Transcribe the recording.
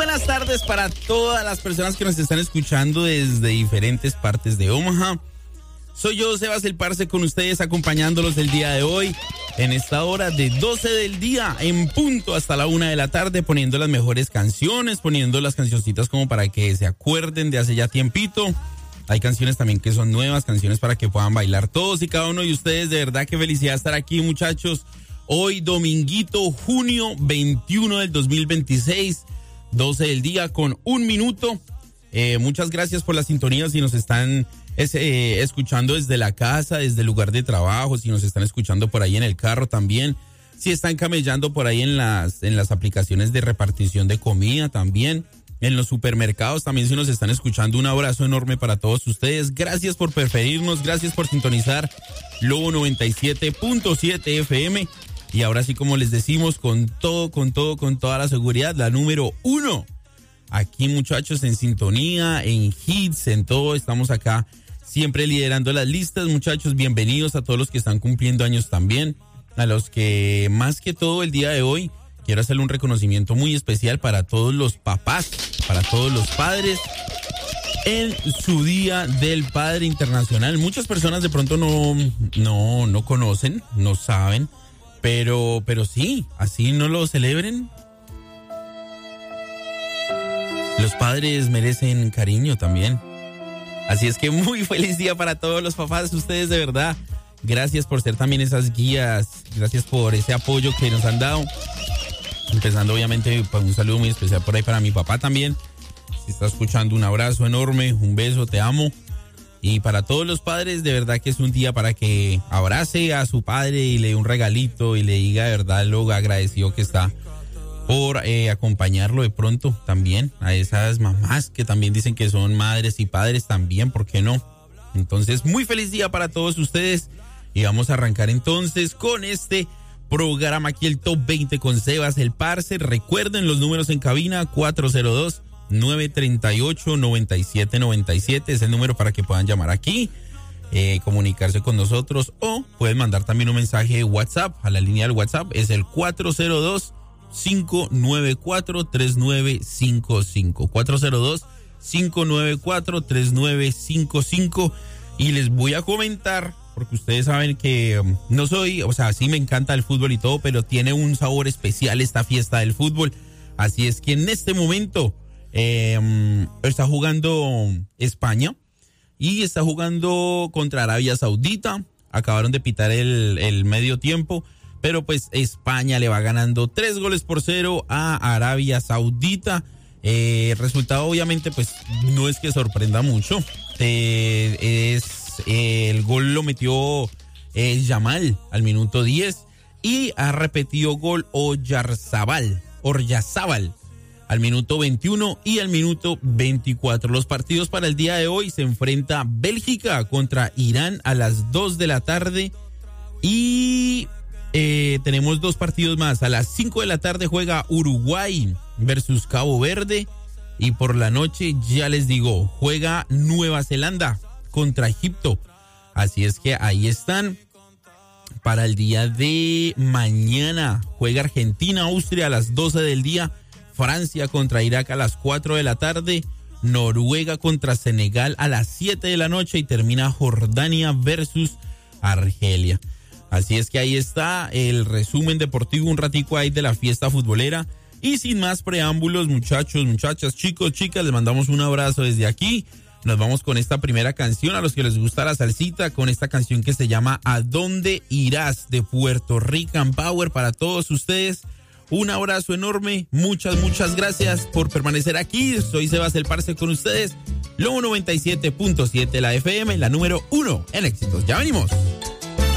buenas tardes para todas las personas que nos están escuchando desde diferentes partes de Omaha. Soy yo, Sebas el Parce, con ustedes acompañándolos el día de hoy en esta hora de 12 del día en punto hasta la 1 de la tarde, poniendo las mejores canciones, poniendo las cancioncitas como para que se acuerden de hace ya tiempito. Hay canciones también que son nuevas, canciones para que puedan bailar todos y cada uno de ustedes. De verdad que felicidad estar aquí, muchachos. Hoy dominguito, junio 21 del 2026, 12 del día con 1 minuto. Muchas gracias por la sintonía si nos están escuchando desde la casa, desde el lugar de trabajo, si nos están escuchando por ahí en el carro también, si están camellando por ahí en las aplicaciones de repartición de comida también, en los supermercados también si nos están escuchando. Un abrazo enorme para todos ustedes. Gracias por preferirnos, gracias por sintonizar Lobo 97.7 FM. Y ahora sí, como les decimos, con toda la seguridad, la número 1. Aquí, muchachos, en sintonía, en hits, en todo, estamos acá siempre liderando las listas. Muchachos, bienvenidos a todos los que están cumpliendo años también, a los que más que todo el día de hoy quiero hacerle un reconocimiento muy especial para todos los papás, para todos los padres en su Día del Padre Internacional. Muchas personas de pronto no conocen, no saben, pero sí, así no lo celebren. Los padres merecen cariño también. Así es que muy feliz día para todos los papás, ustedes de verdad. Gracias por ser también esas guías, gracias por ese apoyo que nos han dado. Empezando obviamente con un saludo muy especial por ahí para mi papá también. Si está escuchando, un abrazo enorme, un beso, te amo. Y para todos los padres, de verdad que es un día para que abrace a su padre y le dé un regalito y le diga de verdad lo agradecido que está por acompañarlo de pronto también a esas mamás que también dicen que son madres y padres también, ¿por qué no? Entonces, muy feliz día para todos ustedes y vamos a arrancar entonces con este programa aquí, el Top 20 con Sebas el Parce. Recuerden los números en cabina, 402-938-9797, es el número para que puedan llamar aquí, comunicarse con nosotros, o pueden mandar también un mensaje de WhatsApp a la línea del WhatsApp, es el 402-594-3955, 402-594-3955. Y les voy a comentar, porque ustedes saben que no soy, o sea, sí me encanta el fútbol y todo, pero tiene un sabor especial esta fiesta del fútbol. Así es que en este momento está jugando España y está jugando contra Arabia Saudita. Acabaron de pitar el medio tiempo, pero pues España le va ganando 3-0 a Arabia Saudita. El resultado obviamente pues no es que sorprenda mucho. El gol lo metió Yamal al minuto 10 y ha repetido gol Oyarzabal al minuto 21 y al minuto 24. Los partidos para el día de hoy: se enfrenta Bélgica contra Irán a las 2 de la tarde y tenemos 2 partidos más. A las 5 de la tarde juega Uruguay versus Cabo Verde y por la noche, ya les digo, juega Nueva Zelanda contra Egipto. Así es que ahí están. Para el día de mañana juega Argentina-Austria a las 12 del día, Francia contra Irak a las 4 de la tarde, Noruega contra Senegal a las 7 de la noche y termina Jordania versus Argelia. Así es que ahí está el resumen deportivo, un ratico ahí de la fiesta futbolera. Y sin más preámbulos, muchachos, muchachas, chicos, chicas, les mandamos un abrazo desde aquí. Nos vamos con esta primera canción, a los que les gusta la salsita, con esta canción que se llama ¿A dónde irás?, de Puerto Rican Power para todos ustedes. Un abrazo enorme, muchas gracias por permanecer aquí. Soy Sebas el Parce con ustedes, Lobo 97.7 la FM, la número 1 en éxitos. Ya venimos.